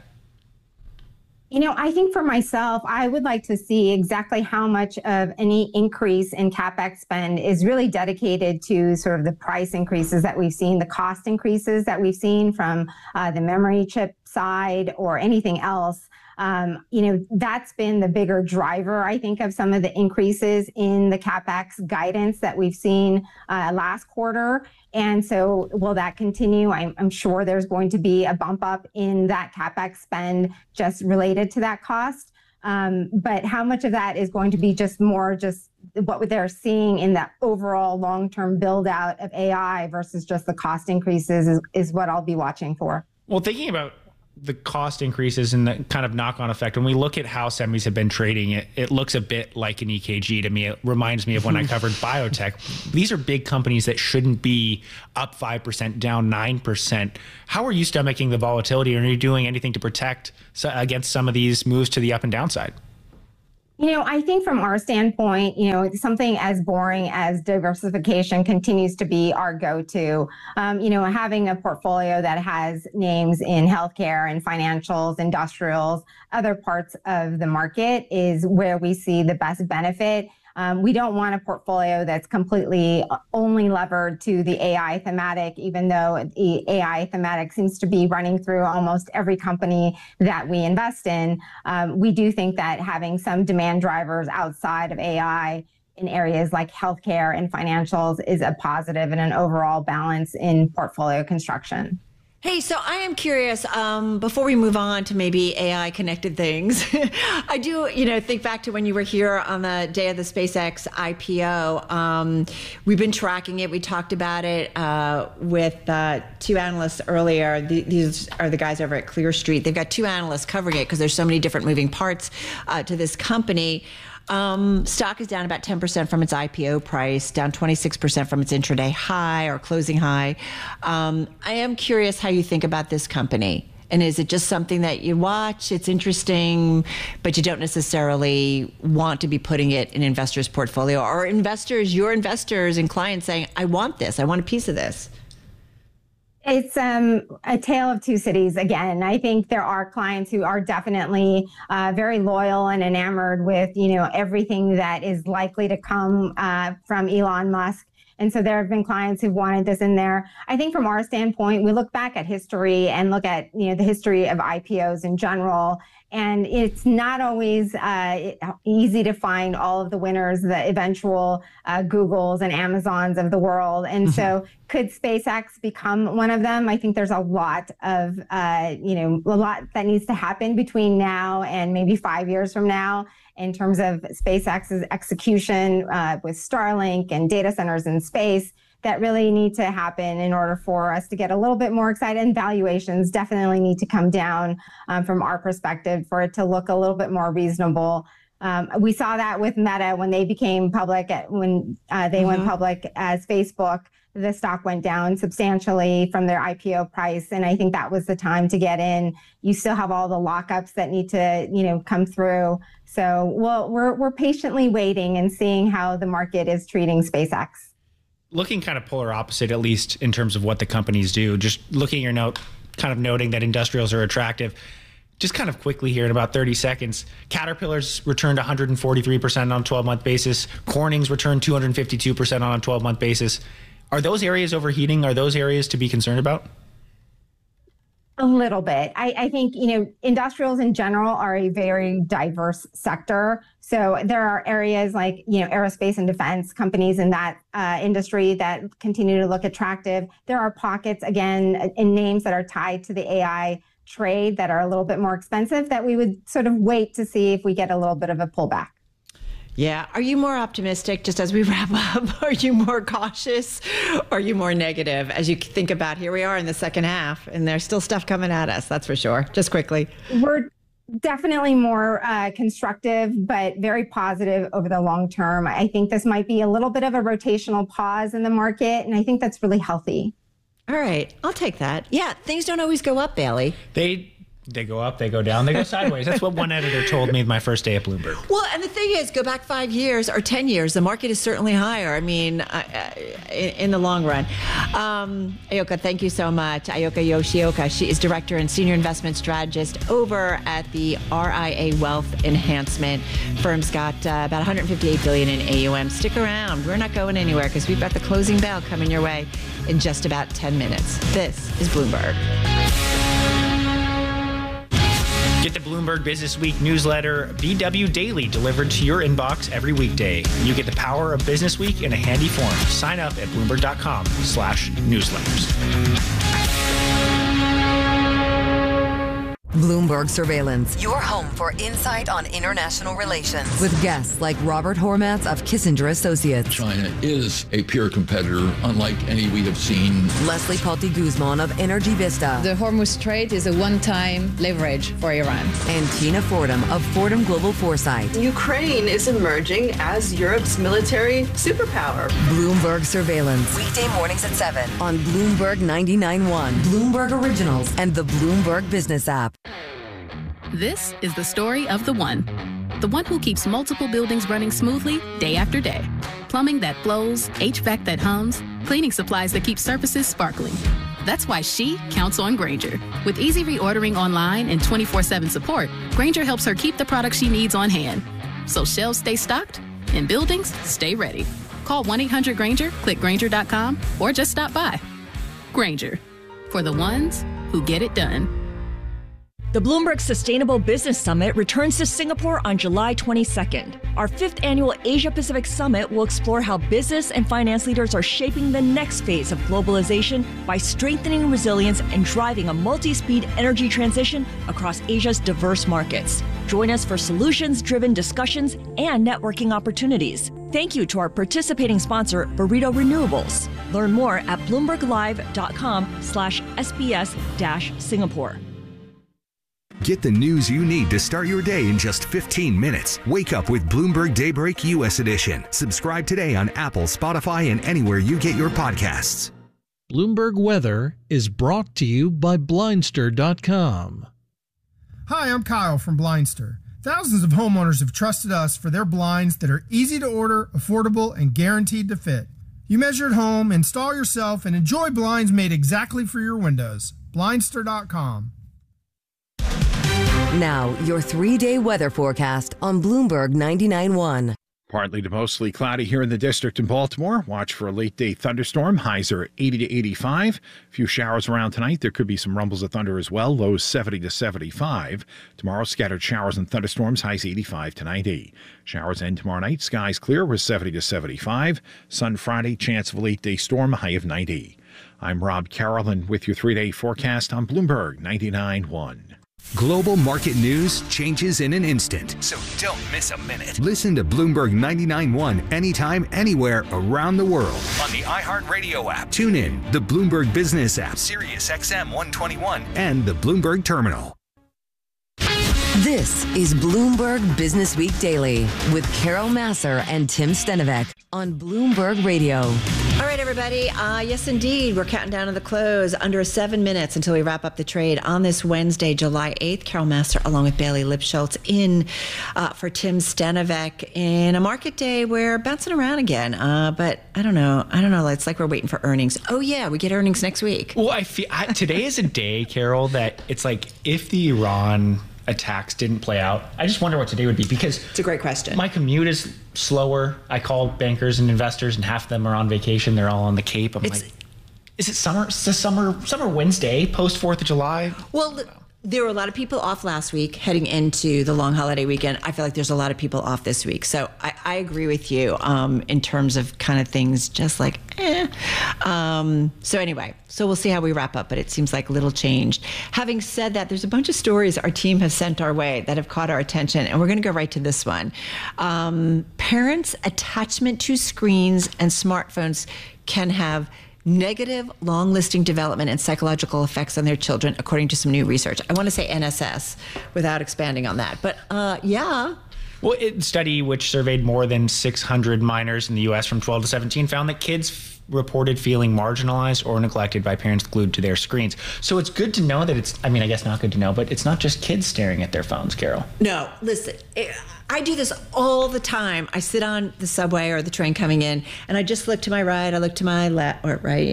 Speaker 9: I think for myself, I would like to see exactly how much of any increase in CapEx spend is really dedicated to sort of the price increases that we've seen, the cost increases that we've seen from the memory chip side or anything else. That's been the bigger driver, I think, of some of the increases in the CapEx guidance that we've seen last quarter. And so will that continue? I'm sure there's going to be a bump up in that CapEx spend just related to that cost. But how much of that is going to be just what they're seeing in the overall long-term build out of AI versus just the cost increases is what I'll be watching for.
Speaker 3: Well, thinking about the cost increases and the kind of knock-on effect, when we look at how semis have been trading, it looks a bit like an EKG to me. It reminds me of when I covered biotech. These are big companies that shouldn't be up 5%, down 9%. How are you stomaching the volatility? Are you doing anything to protect against some of these moves to the up and downside?
Speaker 9: I think from our standpoint, something as boring as diversification continues to be our go-to. Having a portfolio that has names in healthcare and financials, industrials, other parts of the market is where we see the best benefit. We don't want a portfolio that's completely only levered to the AI thematic, even though the AI thematic seems to be running through almost every company that we invest in. We do think that having some demand drivers outside of AI in areas like healthcare and financials is a positive and an overall balance in portfolio construction.
Speaker 1: Hey, so I am curious, before we move on to maybe AI connected things, I do, think back to when you were here on the day of the SpaceX IPO. We've been tracking it. We talked about it with two analysts earlier. These are the guys over at Clear Street. They've got two analysts covering it because there's so many different moving parts to this company. Stock is down about 10% from its IPO price, down 26% from its intraday high or closing high. I am curious how you think about this company. And is it just something that you watch? It's interesting, but you don't necessarily want to be putting it in investors' portfolio, or your investors and clients saying, I want this, I want a piece of this.
Speaker 9: It's a tale of two cities again. I think there are clients who are definitely very loyal and enamored with, everything that is likely to come from Elon Musk. And so there have been clients who wanted this in there. I think from our standpoint, we look back at history and look at, the history of IPOs in general. And it's not always easy to find all of the winners, the eventual Googles and Amazons of the world. And so could SpaceX become one of them? I think there's a lot of, a lot that needs to happen between now and maybe 5 years from now in terms of SpaceX's execution with Starlink and data centers in space that really need to happen in order for us to get a little bit more excited. And valuations definitely need to come down from our perspective for it to look a little bit more reasonable. We saw that with Meta when they became public, when they went public as Facebook. The stock went down substantially from their IPO price. And I think that was the time to get in. You still have all the lockups that need to, come through. So we're patiently waiting and seeing how the market is treating SpaceX.
Speaker 3: Looking kind of polar opposite, at least in terms of what the companies do, just looking at your note, kind of noting that industrials are attractive. Just kind of quickly here in about 30 seconds, Caterpillar's returned 143% on a 12-month basis. Corning's returned 252% on a 12-month basis. Are those areas overheating? Are those areas to be concerned about?
Speaker 9: A little bit. I think, industrials in general are a very diverse sector. So there are areas like, aerospace and defense companies in that industry that continue to look attractive. There are pockets, again, in names that are tied to the AI trade that are a little bit more expensive that we would sort of wait to see if we get a little bit of a pullback.
Speaker 1: Yeah. Are you more optimistic, just as we wrap up? Are you more cautious? Or are you more negative as you think about here we are in the second half and there's still stuff coming at us, that's for sure. Just quickly.
Speaker 9: We're definitely more constructive, but very positive over the long term. I think this might be a little bit of a rotational pause in the market, and I think that's really healthy.
Speaker 1: All right. I'll take that. Yeah. Things don't always go up, Bailey.
Speaker 3: They go up, they go down, they go sideways. That's what one editor told me my first day at Bloomberg.
Speaker 1: Well, and the thing is, go back 5 years or 10 years, the market is certainly higher. I mean, in the long run. Ayoka, thank you so much. Ayoka Yoshioka, she is Director and Senior Investment Strategist over at the RIA Wealth Enhancement. Firm's got about $158 billion in AUM. Stick around. We're not going anywhere because we've got the closing bell coming your way in just about 10 minutes. This is Bloomberg.
Speaker 3: Get the Bloomberg Business Week newsletter, BW Daily, delivered to your inbox every weekday. You get the power of Business Week in a handy form. Sign up at Bloomberg.com/newsletters.
Speaker 11: Bloomberg Surveillance, your home for insight on international relations. With guests like Robert Hormats of Kissinger Associates.
Speaker 10: China is a peer competitor, unlike any we have seen.
Speaker 11: Leslie Palti-Guzman of Energy Vista.
Speaker 12: The Hormuz Strait is a one-time leverage for Iran.
Speaker 11: And Tina Fordham of Fordham Global Foresight.
Speaker 13: Ukraine is emerging as Europe's military superpower.
Speaker 11: Bloomberg Surveillance. Weekday mornings at 7 on Bloomberg 99.1, Bloomberg Originals, and the Bloomberg Business app.
Speaker 28: This is the story of the one who keeps multiple buildings running smoothly day after day. Plumbing that flows, HVAC that hums, cleaning supplies that keep surfaces sparkling. That's why she counts on Grainger. With easy reordering online and 24/7 support, Grainger helps her keep the products she needs on hand. So shelves stay stocked and buildings stay ready. Call 1-800-GRAINGER, click Grainger.com, or just stop by. Grainger, for the ones who get it done.
Speaker 14: The Bloomberg Sustainable Business Summit returns to Singapore on July 22nd. Our 5th annual Asia-Pacific Summit will explore how business and finance leaders are shaping the next phase of globalization by strengthening resilience and driving a multi-speed energy transition across Asia's diverse markets. Join us for solutions-driven discussions and networking opportunities. Thank you to our participating sponsor, Burrito Renewables. Learn more at bloomberglive.com/SBS-Singapore.
Speaker 15: Get the news you need to start your day in just 15 minutes. Wake up with Bloomberg Daybreak U.S. Edition. Subscribe today on Apple, Spotify, and anywhere you get your podcasts.
Speaker 16: Bloomberg Weather is brought to you by Blindster.com.
Speaker 18: Hi, I'm Kyle from Blindster. Thousands of homeowners have trusted us for their blinds that are easy to order, affordable, and guaranteed to fit. You measure at home, install yourself, and enjoy blinds made exactly for your windows. Blindster.com.
Speaker 11: Now, your 3-day weather forecast on Bloomberg 99.1.
Speaker 19: Partly to mostly cloudy here in the district in Baltimore. Watch for a late-day thunderstorm. Highs are 80 to 85. A few showers around tonight. There could be some rumbles of thunder as well. Lows 70 to 75. Tomorrow, scattered showers and thunderstorms. Highs 85 to 90. Showers end tomorrow night. Skies clear with 70 to 75. Sun Friday. Chance of a late-day storm. High of 90. I'm Rob Carrollin with your 3-day forecast on Bloomberg 99.1.
Speaker 15: Global market news changes in an instant.
Speaker 20: So don't miss a minute.
Speaker 15: Listen to Bloomberg 99.1 anytime, anywhere around the world.
Speaker 20: On the iHeartRadio app.
Speaker 15: Tune in, the Bloomberg Business app.
Speaker 20: Sirius XM 121.
Speaker 15: And the Bloomberg Terminal.
Speaker 11: This is Bloomberg Business Week Daily with Carol Massar and Tim Stenovec on Bloomberg Radio.
Speaker 1: All right, everybody. Yes, indeed. We're counting down to the close. Under 7 minutes until we wrap up the trade on this Wednesday, July 8th. Carol Massar along with Bailey Lipschultz in for Tim Stenovec in a market day where bouncing around again. But I don't know. It's like we're waiting for earnings. Oh, yeah. We get earnings next week.
Speaker 3: Well, I feel today is a day, Carol, that it's like if the Iran attacks didn't play out, I just wonder what today would be, because
Speaker 1: it's a great question.
Speaker 3: My commute is slower. I call bankers and investors, and half of them are on vacation. They're all on the Cape. I'm like, is it summer? It's a summer Wednesday post 4th of July.
Speaker 1: Well, there were a lot of people off last week heading into the long holiday weekend. I feel like there's a lot of people off this week. So I agree with you in terms of kind of things just like, So anyway, so we'll see how we wrap up, but it seems like little changed. Having said that, there's a bunch of stories our team has sent our way that have caught our attention, and we're going to go right to this one. Parents' attachment to screens and smartphones can have negative long-listing development and psychological effects on their children, according to some new research. I want to say NSS without expanding on that, but yeah.
Speaker 3: Well, a study which surveyed more than 600 minors in the U.S. from 12 to 17 found that kids reported feeling marginalized or neglected by parents glued to their screens. So it's good to know that I guess not good to know, but it's not just kids staring at their phones, Carol.
Speaker 1: No, listen, I do this all the time. I sit on the subway or the train coming in, and I just look to my right, I look to my left,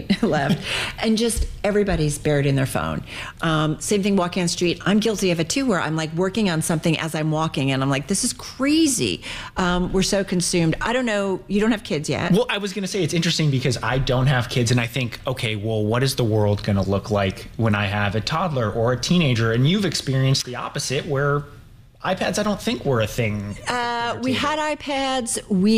Speaker 1: and just everybody's buried in their phone. Same thing walking on the street. I'm guilty of it too, where I'm like working on something as I'm walking, and I'm like, this is crazy. We're so consumed. I don't know. You don't have kids yet.
Speaker 3: Well, I was going to say it's interesting because I don't have kids, and I think, okay, well, what is the world going to look like when I have a toddler or a teenager? And you've experienced the opposite, where iPads, I don't think were a thing.
Speaker 1: We had iPads.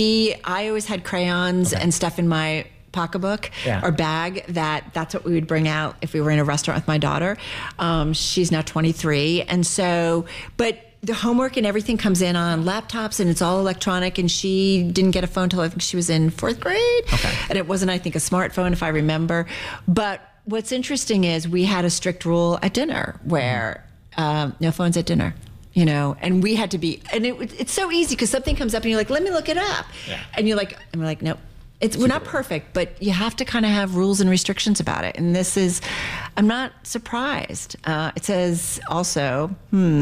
Speaker 1: I always had crayons and stuff in my pocketbook or bag. That's what we would bring out if we were in a restaurant with my daughter. She's now 23, and so, but the homework and everything comes in on laptops, and it's all electronic, and she didn't get a phone till I think she was in 4th grade. Okay. And it wasn't, I think, a smartphone, if I remember. But what's interesting is we had a strict rule at dinner where no phones at dinner. You know, and we had to be, and it's so easy because something comes up and you're like, let me look it up. Yeah. And we're like, nope. We're not perfect, but you have to kind of have rules and restrictions about it. And this is, I'm not surprised. It says also,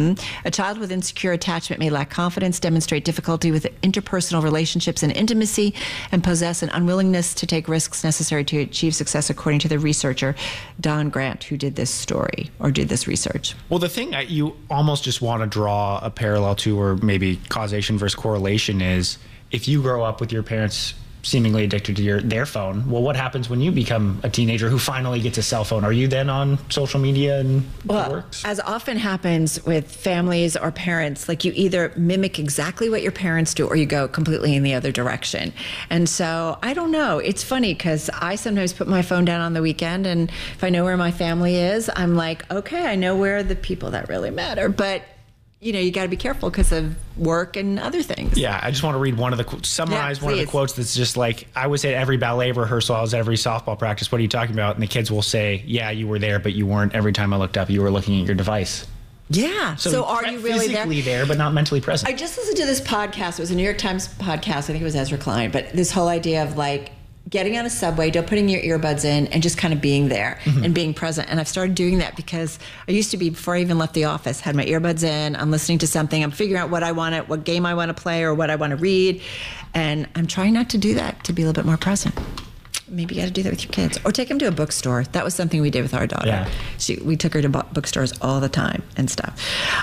Speaker 1: a child with insecure attachment may lack confidence, demonstrate difficulty with interpersonal relationships and intimacy, and possess an unwillingness to take risks necessary to achieve success, according to the researcher Don Grant, who did this story or did this research.
Speaker 3: Well, the thing you almost just want to draw a parallel to, or maybe causation versus correlation, is if you grow up with your parents seemingly addicted to their phone, well, what happens when you become a teenager who finally gets a cell phone? Are you then on social media and works?
Speaker 1: As often happens with families or parents, like you either mimic exactly what your parents do or you go completely in the other direction. And so I don't know. It's funny because I sometimes put my phone down on the weekend, and if I know where my family is, I'm like, okay, I know where the people that really matter. But you know, you got to be careful because of work and other things.
Speaker 3: Yeah, I just want to read one of the one of the quotes that's just like, I was at every ballet rehearsal, I was at every softball practice. What are you talking about? And the kids will say, yeah, you were there, but you weren't. Every time I looked up, you were looking at your device.
Speaker 1: Yeah. So are you really
Speaker 3: physically there, but not mentally present?
Speaker 1: I just listened to this podcast. It was a New York Times podcast. I think it was Ezra Klein. But this whole idea of like getting on a subway, don't putting your earbuds in, and just kind of being there and being present. And I've started doing that because I used to be, before I even left the office, had my earbuds in, I'm listening to something, I'm figuring out what game I want to play or what I want to read. And I'm trying not to do that, to be a little bit more present. Maybe you got to do that with your kids, or take them to a bookstore. That was something we did with our daughter. Yeah. We took her to bookstores all the time and stuff.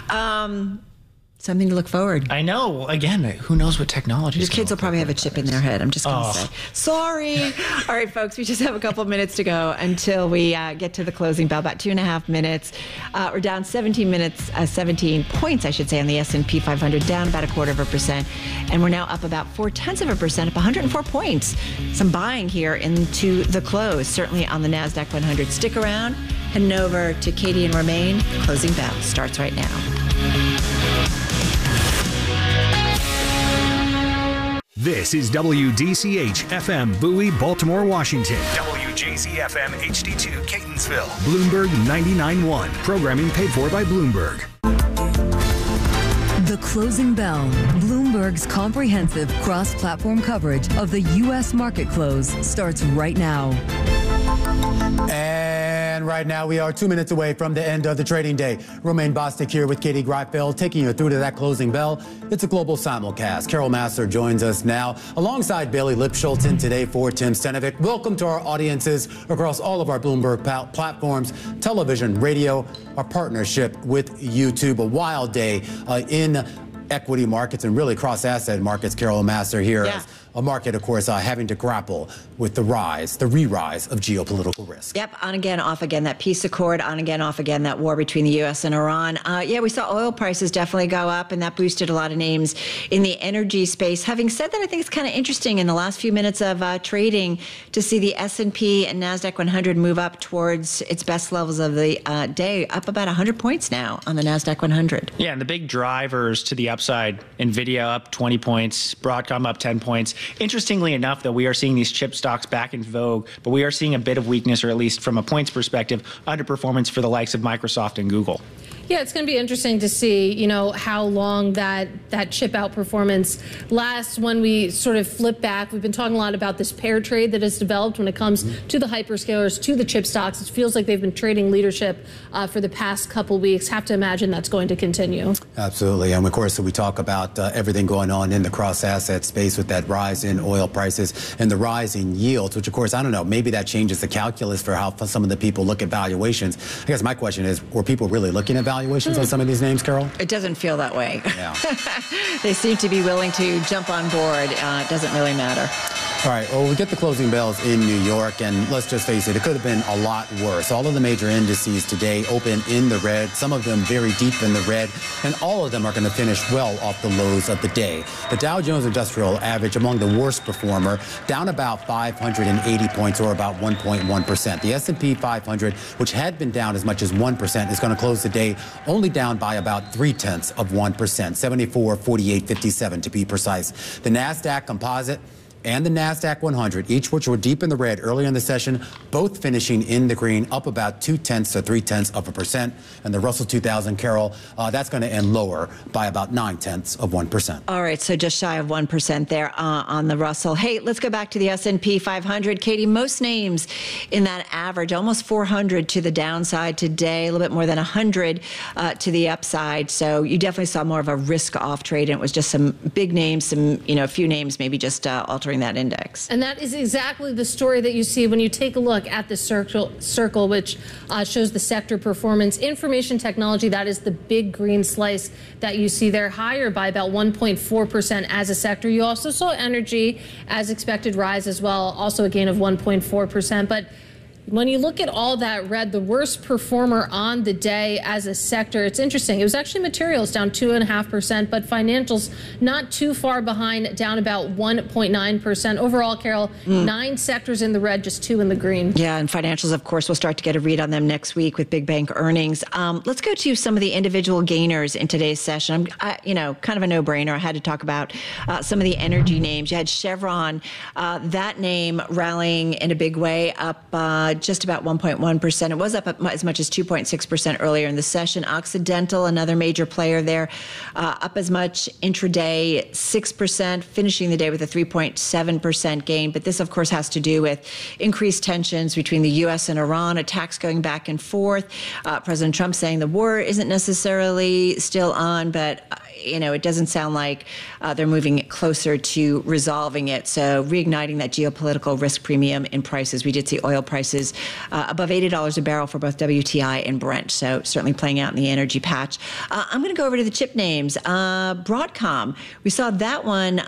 Speaker 1: Something to look forward.
Speaker 3: I know. Again, who knows what technology is.
Speaker 1: Your kids will probably have a chip in their head. I'm just going to say. Sorry. All right, folks, we just have a couple of minutes to go until we get to the closing bell. About 2.5 minutes. We're down 17 points, I should say, on the S&P 500, down about 0.25%. And we're now up about 0.4%, up 104 points. Some buying here into the close, certainly on the NASDAQ 100. Stick around. Heading over to Katie and Romaine. Closing bell starts right now.
Speaker 15: This is WDCH FM Bowie, Baltimore, Washington.
Speaker 20: WJZ FM HD2 Catonsville.
Speaker 15: Bloomberg 99.1. Programming paid for by Bloomberg.
Speaker 11: The Closing Bell, Bloomberg's comprehensive cross-platform coverage of the U.S. market close, starts right now.
Speaker 2: And right now we are 2 minutes away from the end of the trading day. Romaine Bostick here with Katie Greifeld, taking you through to that closing bell. It's a global simulcast. Carol Massar joins us now alongside Bailey Lipschultz today for Tim Stenovic. Welcome to our audiences across all of our Bloomberg platforms, television, radio, our partnership with YouTube. A wild day in equity markets and really cross-asset markets. Carol Massar here. Yeah. A market, of course, having to grapple with the re-rise of geopolitical risk.
Speaker 1: Yep, on again, off again, that peace accord, on again, off again, that war between the U.S. and Iran. We saw oil prices definitely go up, and that boosted a lot of names in the energy space. Having said that, I think it's kind of interesting in the last few minutes of trading to see the S&P and NASDAQ 100 move up towards its best levels of the day, up about 100 points now on the NASDAQ 100.
Speaker 3: Yeah, and the big drivers to the upside, NVIDIA up 20 points, Broadcom up 10 points. Interestingly enough, though, we are seeing these chip stocks back in vogue, but we are seeing a bit of weakness, or at least from a points perspective, underperformance for the likes of Microsoft and Google.
Speaker 17: Yeah, it's going to be interesting to see, how long that chip out performance lasts when we sort of flip back. We've been talking a lot about this pair trade that has developed when it comes to the hyperscalers, to the chip stocks. It feels like they've been trading leadership for the past couple weeks. Have to imagine that's going to continue.
Speaker 2: Absolutely. And of course, we talk about everything going on in the cross-asset space with that rise in oil prices and the rise in yields, which, of course, I don't know, maybe that changes the calculus for how some of the people look at valuations. I guess my question is, were people really looking at valuations on some of these names, Carol?
Speaker 1: It doesn't feel that way.
Speaker 2: Yeah.
Speaker 1: They seem to be willing to jump on board. It doesn't really matter.
Speaker 2: All right, well, we get the closing bells in New York, and let's just face it, it could have been a lot worse. All of the major indices today open in the red, some of them very deep in the red, and all of them are going to finish well off the lows of the day. The Dow Jones Industrial Average among the worst performer, down about 580 points, or about 1.1%. The S&P 500, which had been down as much as 1%, is going to close the day only down by about 0.3%, 74.4857 to be precise. The NASDAQ Composite and the NASDAQ 100, each which were deep in the red earlier in the session, both finishing in the green, up about 0.2 to 0.3%. And the Russell 2000, Carol, that's going to end lower by about 0.9%.
Speaker 1: All right, so just shy of 1% there on the Russell. Hey, let's go back to the S&P 500. Katie, most names in that average, almost 400 to the downside today, a little bit more than 100 to the upside. So you definitely saw more of a risk-off trade, and it was just some big names, a few names maybe just altering that index.
Speaker 17: And that is exactly the story that you see when you take a look at the circle, which shows the sector performance. Information technology, that is the big green slice that you see there, higher by about 1.4% as a sector. You also saw energy, as expected, rise as well, also a gain of 1.4%. But when you look at all that red, the worst performer on the day as a sector, it's interesting. It was actually materials down 2.5%, but financials not too far behind, down about 1.9%. Overall, Carol, 9 sectors in the red, just 2 in the green.
Speaker 1: Yeah, and financials, of course, we'll start to get a read on them next week with big bank earnings. Let's go to some of the individual gainers in today's session. Kind of a no-brainer. I had to talk about some of the energy names. You had Chevron, that name rallying in a big way, up just about 1.1%. It was up as much as 2.6% earlier in the session. Occidental, another major player there, up as much intraday, 6%, finishing the day with a 3.7% gain. But this, of course, has to do with increased tensions between the U.S. and Iran, attacks going back and forth. President Trump saying the war isn't necessarily still on, but it doesn't sound like they're moving closer to resolving it. So reigniting that geopolitical risk premium in prices. We did see oil prices above $80 a barrel for both WTI and Brent. So certainly playing out in the energy patch. I'm going to go over to the chip names. Broadcom, we saw that one.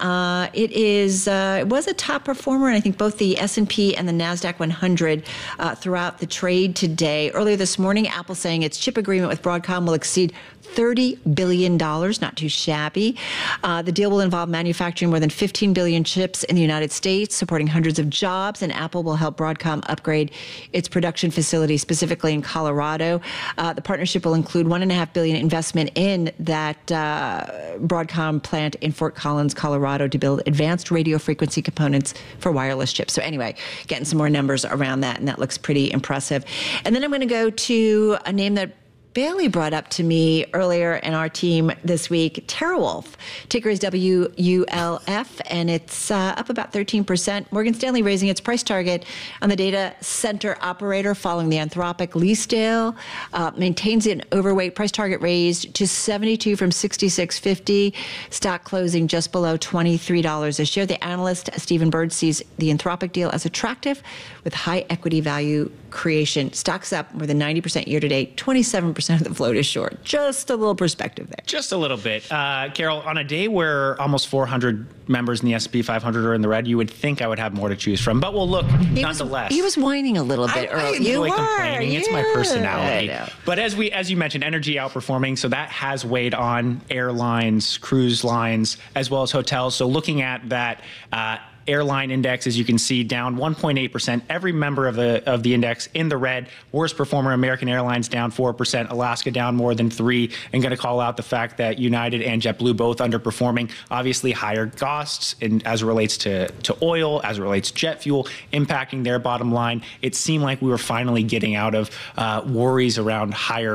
Speaker 1: It was a top performer, and I think both the S&P and the NASDAQ 100 throughout the trade today. Earlier this morning, Apple saying its chip agreement with Broadcom will exceed $30 billion, not too shabby. The deal will involve manufacturing more than 15 billion chips in the United States, supporting hundreds of jobs, and Apple will help Broadcom upgrade its production facility, specifically in Colorado. The partnership will include $1.5 billion investment in that Broadcom plant in Fort Collins, Colorado, to build advanced radio frequency components for wireless chips. So anyway, getting some more numbers around that, and that looks pretty impressive. And then I'm going to go to a name that Bailey brought up to me earlier in our team this week, TeraWulf. Ticker is WULF, and it's up about 13%. Morgan Stanley raising its price target on the data center operator following the Anthropic lease deal. Maintains an overweight price target raised to 72 from 66.50. Stock closing just below $23 a share. The analyst, Stephen Bird, sees the Anthropic deal as attractive with high equity value creation. Stock's up more than 90% year to date. 27% of the float is short. Just a little perspective there.
Speaker 3: Just a little bit. Carol, on a day where almost 400 members in the S&P 500 are in the red, you would think I would have more to choose from. But we'll look, nonetheless.
Speaker 1: He was whining a little bit earlier.
Speaker 3: I enjoy complaining. It's my personality. But as you mentioned, energy outperforming, so that has weighed on airlines, cruise lines, as well as hotels. So looking at that airline index, as you can see, down 1.8%. Every member of the index in the red. Worst performer, American Airlines, down 4%. Alaska down more than 3%. And going to call out the fact that United and JetBlue both underperforming. Obviously, higher costs as it relates to oil, as it relates to jet fuel, impacting their bottom line. It seemed like we were finally getting out of worries around higher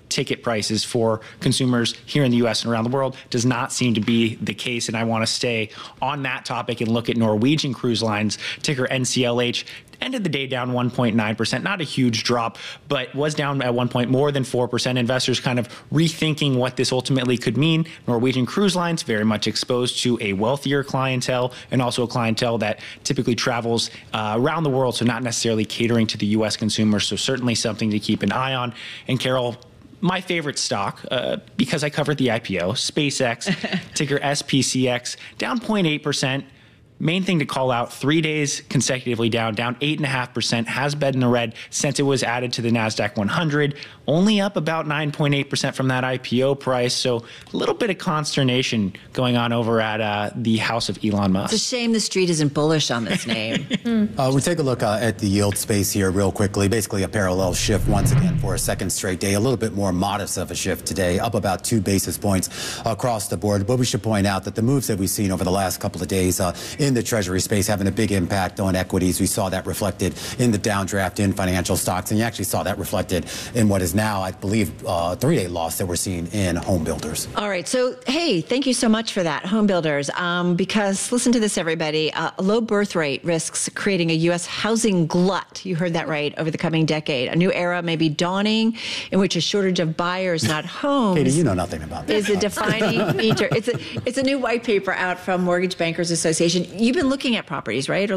Speaker 3: ticket prices for consumers here in the U.S. and around the world does not seem to be the case. And I want to stay on that topic and look at Norwegian Cruise Lines, ticker NCLH. Ended the day down 1.9%, not a huge drop, but was down at one point more than 4%. Investors kind of rethinking what this ultimately could mean. Norwegian Cruise Lines very much exposed to a wealthier clientele and also a clientele that typically travels around the world, so not necessarily catering to the U.S. consumer. So certainly something to keep an eye on. And Carol, my favorite stock, because I covered the IPO, SpaceX, ticker SPCX, down 0.8%. Main thing to call out, 3 days consecutively down 8.5%, has been in the red since it was added to the NASDAQ 100, only up about 9.8% from that IPO price. So a little bit of consternation going on over at the house of Elon Musk.
Speaker 1: It's a shame the street isn't bullish on this name.
Speaker 2: We take a look at the yield space here real quickly. Basically a parallel shift once again for a second straight day. A little bit more modest of a shift today, up about 2 basis points across the board. But we should point out that the moves that we've seen over the last couple of days in the Treasury space having a big impact on equities. We saw that reflected in the downdraft in financial stocks, and you actually saw that reflected in what is now, I believe, 3-day loss that we're seeing in home builders.
Speaker 1: All right. So, hey, thank you so much for that, home builders. Because listen to this, everybody. A low birth rate risks creating a U.S. housing glut. You heard that right. Over the coming decade, a new era may be dawning in which a shortage of buyers, not homes.
Speaker 2: Katie, you know nothing about that.
Speaker 1: Is a defining feature. It's a new white paper out from Mortgage Bankers Association. You've been looking at properties, right? Or